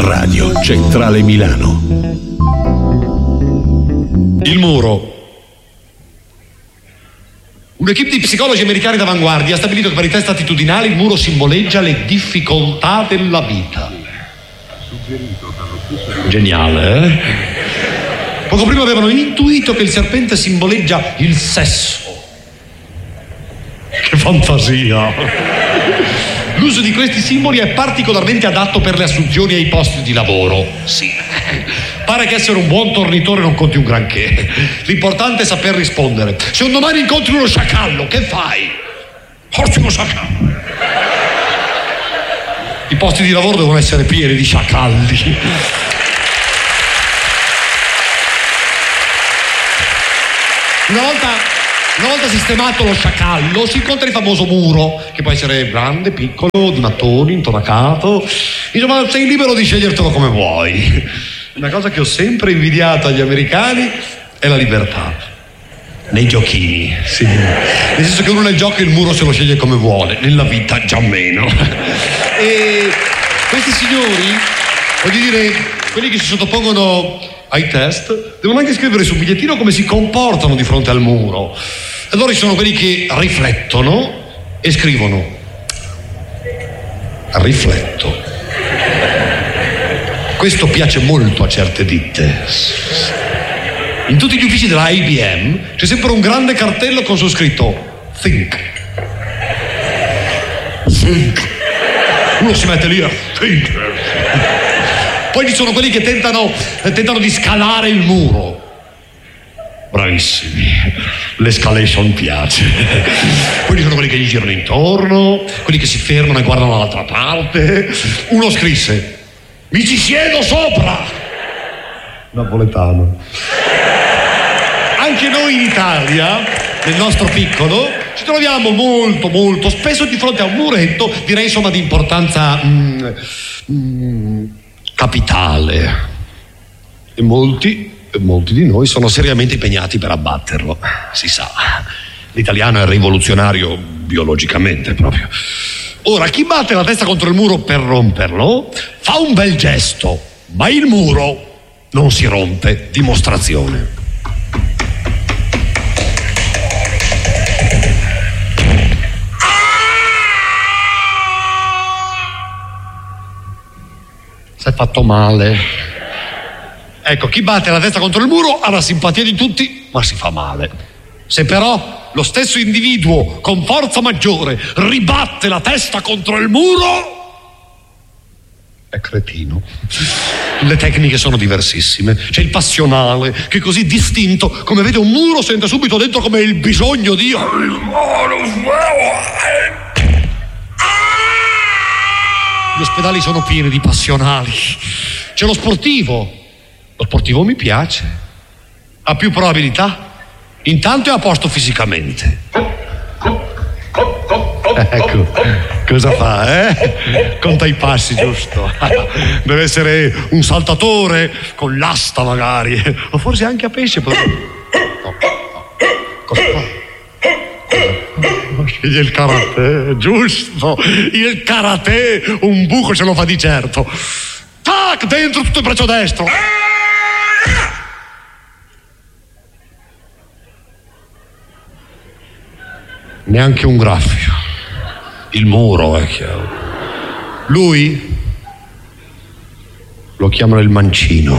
Radio Centrale Milano. Il muro. Un'equipe di psicologi americani d'avanguardia ha stabilito che per i test attitudinali il muro simboleggia le difficoltà della vita. Geniale, eh? Poco prima avevano intuito che il serpente simboleggia il sesso. Che fantasia! L'uso di questi simboli è particolarmente adatto per le assunzioni ai posti di lavoro. Sì. Pare che essere un buon tornitore non conti un granché. L'importante è saper rispondere. Se un domani incontri uno sciacallo, che fai? Porti uno sciacallo. I posti di lavoro devono essere pieni di sciacalli. Una volta sistemato lo sciacallo, si incontra il famoso muro, che può essere grande, piccolo, di mattoni, intonacato. Insomma, sei libero di scegliertelo come vuoi. Una cosa che ho sempre invidiato agli americani è la libertà. Nei giochini, sì. Nel senso che uno nel gioco il muro se lo sceglie come vuole, nella vita già meno. E questi signori, voglio dire, quelli che si sottopongono ai test, devono anche scrivere sul bigliettino come si comportano di fronte al muro. Allora ci sono quelli che riflettono e scrivono: rifletto. Questo piace molto a certe ditte. In tutti gli uffici della IBM c'è sempre un grande cartello con su scritto Think. Think. Uno si mette lì a think. Poi ci sono quelli che tentano di scalare il muro. Bravissimi. L'escalation piace. Poi ci sono quelli che gli girano intorno, quelli che si fermano e guardano dall'altra parte. Uno scrisse: mi ci siedo sopra. Napoletano. Anche noi in Italia, nel nostro piccolo, ci troviamo molto spesso di fronte a un muretto, direi insomma di importanza capitale. E molti di noi sono seriamente impegnati per abbatterlo. Si sa, l'italiano è rivoluzionario biologicamente proprio. Ora, chi batte la testa contro il muro per romperlo fa un bel gesto, ma il muro non si rompe. Dimostrazione. Si è fatto male. Ecco, chi batte la testa contro il muro ha la simpatia di tutti, ma si fa male. Se però lo stesso individuo con forza maggiore ribatte la testa contro il muro, è cretino. Le tecniche sono diversissime. C'è il passionale che così distinto, come vede un muro, sente subito dentro come il bisogno di... Gli ospedali sono pieni di passionali. C'è lo sportivo. Lo sportivo mi piace. Ha più probabilità. Intanto è a posto fisicamente. Ecco, cosa fa, eh? Conta i passi, giusto? Deve essere un saltatore con l'asta magari. O forse anche a pesce. No. Cosa fa? Sceglie il karate, giusto? Il karate un buco ce lo fa di certo. Tac, dentro tutto il braccio destro. Neanche un graffio. Il muro è chiaro. Lui lo chiamano il mancino.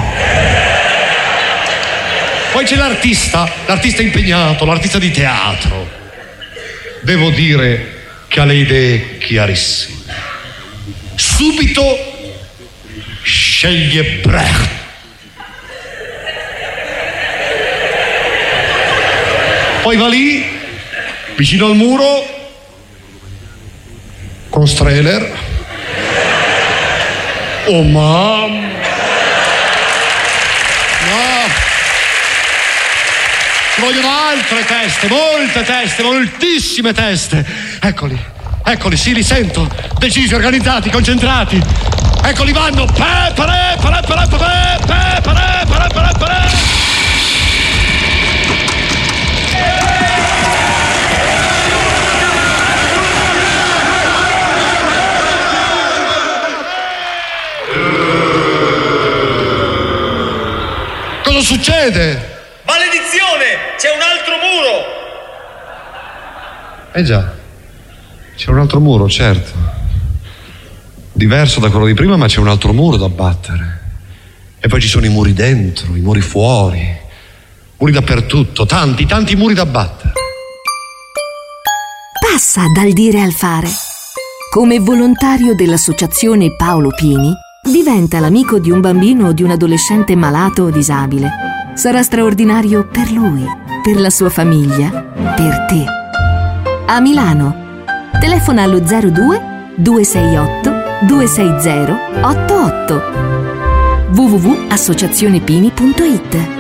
Poi c'è l'artista impegnato, l'artista di teatro. Devo dire che ha le idee chiarissime. Subito sceglie Brecht. Poi va lì, vicino al muro, con Strehler. Oh mamma! No! Ci vogliono altre teste, molte teste, moltissime teste. Eccoli, sì, li sento. Decisi, organizzati, concentrati. Eccoli vanno. cosa succede? Maledizione! C'è un altro muro! Già, c'è un altro muro, certo. Diverso da quello di prima, ma c'è un altro muro da abbattere. E poi ci sono i muri dentro, i muri fuori, muri dappertutto, tanti muri da abbattere. Passa dal dire al fare. Come volontario dell'associazione Paolo Pini, diventa l'amico di un bambino o di un adolescente malato o disabile. Sarà straordinario per lui, per la sua famiglia, per te. A Milano. Telefona allo 02 268 260 88. www.associazionepini.it